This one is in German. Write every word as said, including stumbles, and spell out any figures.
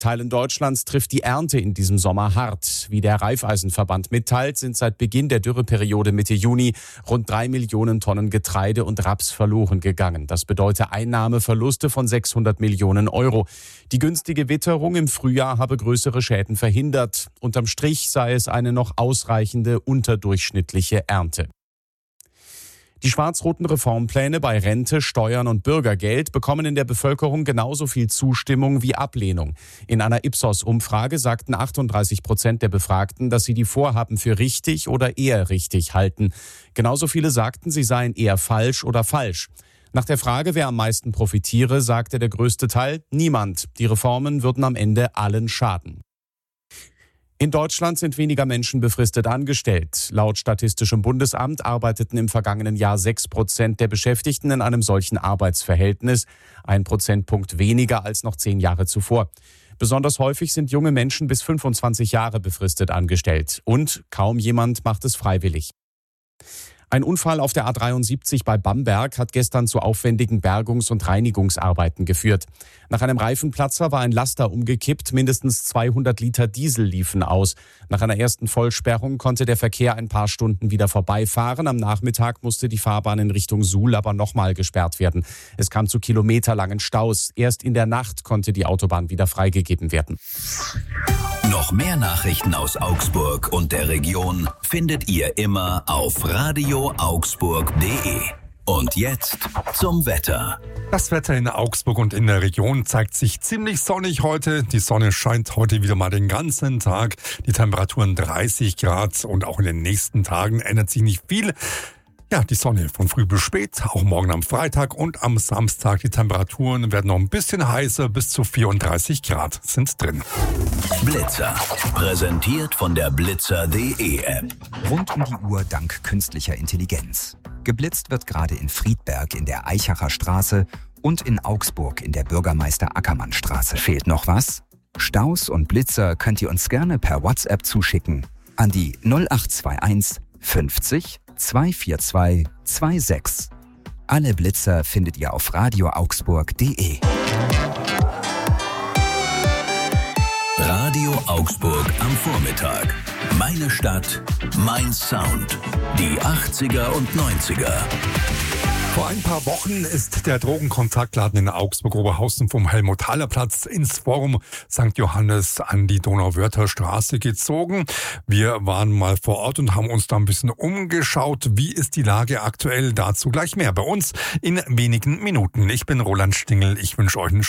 Teilen Deutschlands trifft die Ernte in diesem Sommer hart. Wie der Raiffeisenverband mitteilt, sind seit Beginn der Dürreperiode Mitte Juni rund drei Millionen Tonnen Getreide und Raps verloren gegangen. Das bedeutet Einnahmeverluste von sechshundert Millionen Euro. Die günstige Witterung im Frühjahr habe größere Schäden verhindert. Unterm Strich sei es eine noch ausreichende unterdurchschnittliche Ernte. Die schwarz-roten Reformpläne bei Rente, Steuern und Bürgergeld bekommen in der Bevölkerung genauso viel Zustimmung wie Ablehnung. In einer Ipsos-Umfrage sagten achtunddreißig Prozent der Befragten, dass sie die Vorhaben für richtig oder eher richtig halten. Genauso viele sagten, sie seien eher falsch oder falsch. Nach der Frage, wer am meisten profitiere, sagte der größte Teil, niemand. Die Reformen würden am Ende allen schaden. In Deutschland sind weniger Menschen befristet angestellt. Laut Statistischem Bundesamt arbeiteten im vergangenen Jahr sechs Prozent der Beschäftigten in einem solchen Arbeitsverhältnis, ein Prozentpunkt weniger als noch zehn Jahre zuvor. Besonders häufig sind junge Menschen bis fünfundzwanzig Jahre befristet angestellt und kaum jemand macht es freiwillig. Ein Unfall auf der A dreiundsiebzig bei Bamberg hat gestern zu aufwendigen Bergungs- und Reinigungsarbeiten geführt. Nach einem Reifenplatzer war ein Laster umgekippt, mindestens zweihundert Liter Diesel liefen aus. Nach einer ersten Vollsperrung konnte der Verkehr ein paar Stunden wieder vorbeifahren. Am Nachmittag musste die Fahrbahn in Richtung Suhl aber nochmal gesperrt werden. Es kam zu kilometerlangen Staus. Erst in der Nacht konnte die Autobahn wieder freigegeben werden. Noch mehr Nachrichten aus Augsburg und der Region findet ihr immer auf radio augsburg punkt de. Und jetzt zum Wetter. Das Wetter in Augsburg und in der Region zeigt sich ziemlich sonnig heute. Die Sonne scheint heute wieder mal den ganzen Tag. Die Temperaturen dreißig Grad und auch in den nächsten Tagen ändert sich nicht viel. Ja, die Sonne von früh bis spät, auch morgen am Freitag und am Samstag. Die Temperaturen werden noch ein bisschen heißer, bis zu vierunddreißig Grad sind drin. Blitzer, präsentiert von der blitzer punkt de App. Rund um die Uhr dank künstlicher Intelligenz. Geblitzt wird gerade in Friedberg in der Eichacher Straße und in Augsburg in der Bürgermeister-Ackermann-Straße. Fehlt noch was? Staus und Blitzer könnt ihr uns gerne per WhatsApp zuschicken an die null acht zwei eins fünfzig zweihundertvierundzwanzig sechsundzwanzig. Alle Blitzer findet ihr auf radio augsburg punkt de. Radio Augsburg am Vormittag. Meine Stadt, mein Sound. Die achtziger und neunziger. Vor ein paar Wochen ist der Drogenkontaktladen in Augsburg-Oberhausen vom Helmut-Haller-Platz ins Forum Sankt Johannes an die Donauwörther-Straße gezogen. Wir waren mal vor Ort und haben uns da ein bisschen umgeschaut. Wie ist die Lage aktuell? Dazu gleich mehr bei uns in wenigen Minuten. Ich bin Roland Stingel. Ich wünsche euch einen schönen